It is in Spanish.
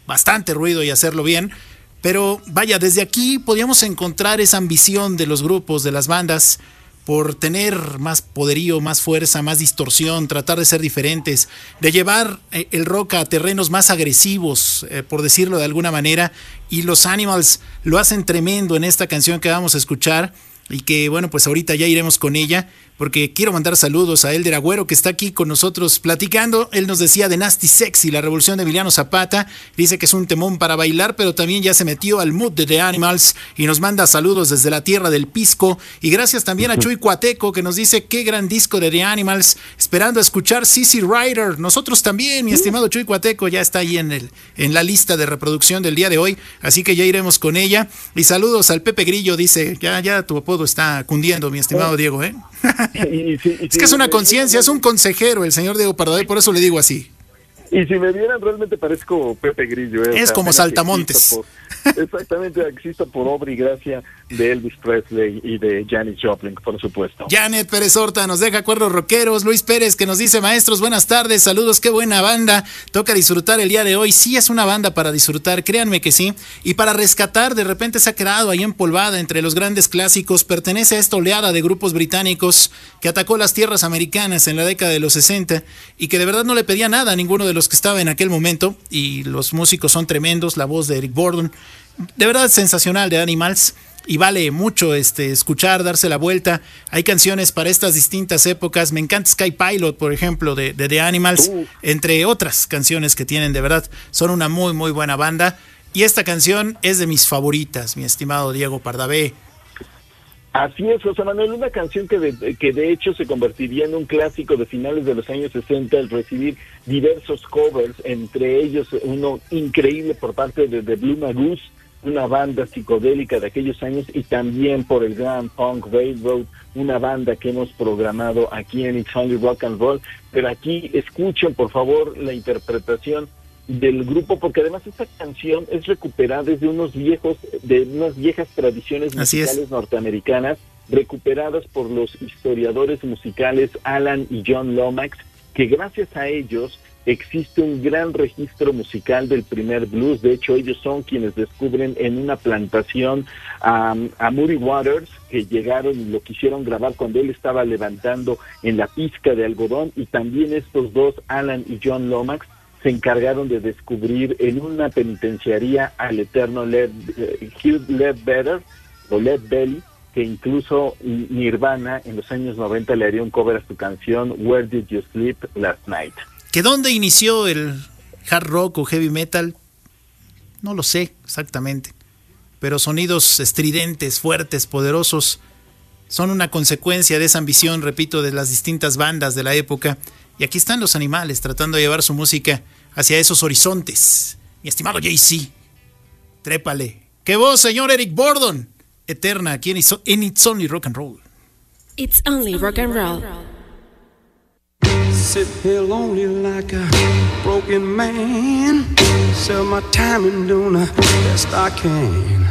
bastante ruido y hacerlo bien. Pero vaya, desde aquí podíamos encontrar esa ambición de los grupos, de las bandas, por tener más poderío, más fuerza, más distorsión, tratar de ser diferentes, de llevar el rock a terrenos más agresivos, por decirlo de alguna manera, y los Animals lo hacen tremendo en esta canción que vamos a escuchar, y que bueno, pues ahorita ya iremos con ella, porque quiero mandar saludos a Elder Agüero, que está aquí con nosotros platicando. Él nos decía de Nasty Sexy, la revolución de Emiliano Zapata. Dice que es un temón para bailar, pero también ya se metió al mood de The Animals y nos manda saludos desde la tierra del Pisco. Y gracias también a Chuy Cuateco, que nos dice qué gran disco de The Animals, esperando a escuchar Sissy Rider. Nosotros también, mi estimado Chuy Cuateco, ya está ahí en la lista de reproducción del día de hoy, así que ya iremos con ella. Y saludos al Pepe Grillo, dice, ya tu apodo está cundiendo, mi estimado Diego, ¿eh? Es que es una conciencia, es un consejero el señor Diego Pardavé, por eso le digo así. Y si me vieran, realmente parezco Pepe Grillo. Es como Saltamontes. Exactamente, existo por obra y gracia de Elvis Presley y de Janis Joplin, por supuesto. Janet Pérez Horta nos deja cuernos rockeros. Luis Pérez que nos dice, maestros, buenas tardes, saludos, qué buena banda, toca disfrutar el día de hoy. Sí, es una banda para disfrutar, créanme que sí, y para rescatar. De repente se ha quedado ahí empolvada entre los grandes clásicos, pertenece a esta oleada de grupos británicos que atacó las tierras americanas en la década de los 60 y que de verdad no le pedía nada a ninguno de los que estaba en aquel momento, y los músicos son tremendos, la voz de Eric Burdon, de verdad sensacional, de Animals, y vale mucho escuchar, darse la vuelta. Hay canciones para estas distintas épocas. Me encanta Sky Pilot, por ejemplo, de The Animals, entre otras canciones que tienen. De verdad, son una muy, muy buena banda. Y esta canción es de mis favoritas, mi estimado Diego Pardavé. Así es, José Manuel, una canción que de hecho se convertiría en un clásico de finales de los años 60 al recibir diversos covers, entre ellos uno increíble por parte de The Blue Magoose, una banda psicodélica de aquellos años, y también por el Grand Punk Railroad, una banda que hemos programado aquí en It's Only Rock and Roll. Pero aquí escuchen por favor la interpretación del grupo, porque además esta canción es recuperada de unas viejas tradiciones musicales norteamericanas, recuperadas por los historiadores musicales Alan y John Lomax, que gracias a ellos existe un gran registro musical del primer blues. De hecho, ellos son quienes descubren en una plantación a Muddy Waters, que llegaron y lo quisieron grabar cuando él estaba levantando en la pizca de algodón, y también estos dos, Alan y John Lomax, se encargaron de descubrir en una penitenciaría al eterno Hugh Ledbetter, o Led Belly, que incluso Nirvana en los años 90 le haría un cover a su canción Where Did You Sleep Last Night. ¿Que dónde inició el hard rock o heavy metal? No lo sé exactamente, pero sonidos estridentes, fuertes, poderosos, son una consecuencia de esa ambición, repito, de las distintas bandas de la época. Y aquí están los Animales tratando de llevar su música hacia esos horizontes. Mi estimado Jay-Z, trépale. ¡Qué voz, señor Eric Burdon! Eterna aquí en It's Only Rock and Roll. It's Only Rock and Roll. Sit here lonely like a broken man. Sell my time and doing the best I can.